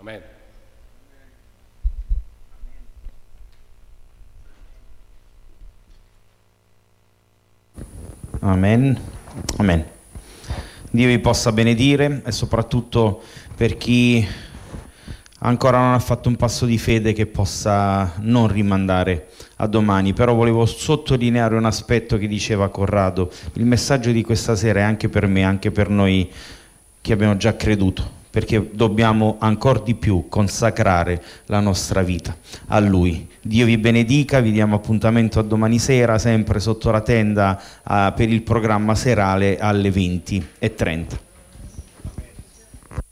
Amen. Amen. Amen. Dio vi possa benedire, e soprattutto per chi ancora non ha fatto un passo di fede che possa non rimandare a domani. Però volevo sottolineare un aspetto che diceva Corrado: il messaggio di questa sera è anche per me, anche per noi che abbiamo già creduto, perché dobbiamo ancora di più consacrare la nostra vita a Lui. Dio vi benedica, vi diamo appuntamento a domani sera, sempre sotto la tenda per il programma serale alle 20:30.